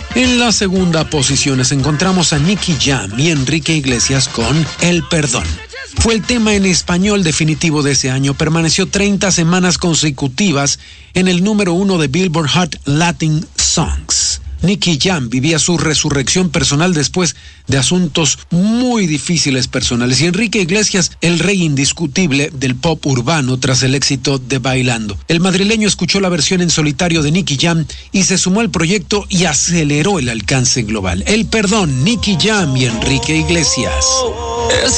En la segunda posición nos encontramos a Nicky Jam y Enrique Iglesias con El Perdón. Fue el tema en español definitivo de ese año. Permaneció 30 semanas consecutivas en el número 1 de Billboard Hot Latin Songs. Nicky Jam vivía su resurrección personal después de asuntos muy difíciles personales. Y Enrique Iglesias, el rey indiscutible del pop urbano tras el éxito de Bailando. El madrileño escuchó la versión en solitario de Nicky Jam y se sumó al proyecto y aceleró el alcance global. El Perdón, Nicky Jam y Enrique Iglesias. Es